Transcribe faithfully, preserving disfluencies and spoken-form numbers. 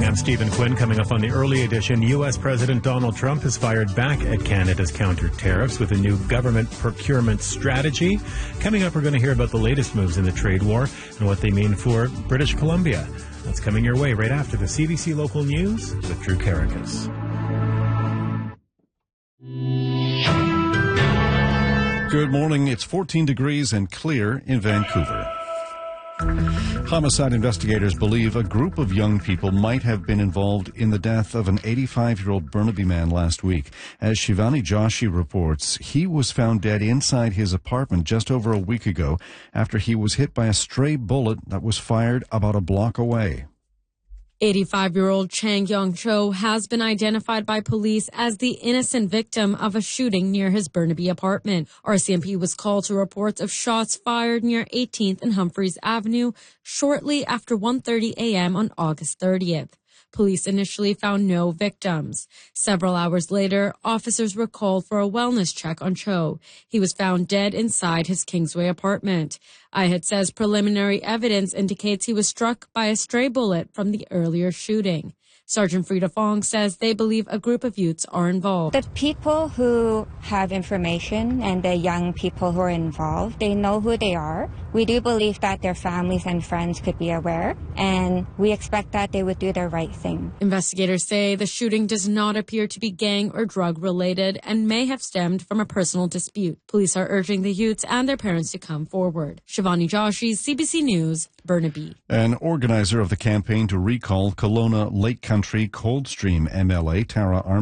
I'm Stephen Quinn. Coming up on the early edition, U S. President Donald Trump has fired back at Canada's counter tariffs with a new government procurement strategy. Coming up, we're going to hear about the latest moves in the trade war and what they mean for British Columbia. That's coming your way right after the C B C Local News with Drew Karakas. Good morning. It's fourteen degrees and clear in Vancouver. Homicide investigators believe a group of young people might have been involved in the death of an eighty-five-year-old Burnaby man last week. As Shivani Joshi reports, he was found dead inside his apartment just over a week ago after he was hit by a stray bullet that was fired about a block away. eighty-five-year-old Chang Yong Cho has been identified by police as the innocent victim of a shooting near his Burnaby apartment. R C M P was called to reports of shots fired near eighteenth and Humphreys Avenue shortly after one thirty a.m. on August thirtieth. Police initially found no victims. Several hours later, officers were called for a wellness check on Cho. He was found dead inside his Kingsway apartment. I H U D says preliminary evidence indicates he was struck by a stray bullet from the earlier shooting. Sergeant Frida Fong says they believe a group of youths are involved. The people who have information and the young people who are involved, they know who they are. We do believe that their families and friends could be aware, and we expect that they would do the right thing. Investigators say the shooting does not appear to be gang or drug related and may have stemmed from a personal dispute. Police are urging the youths and their parents to come forward. Shivani Joshi, C B C News, Burnaby. An organizer of the campaign to recall Kelowna Lake Country Coldstream M L A Tara Armstrong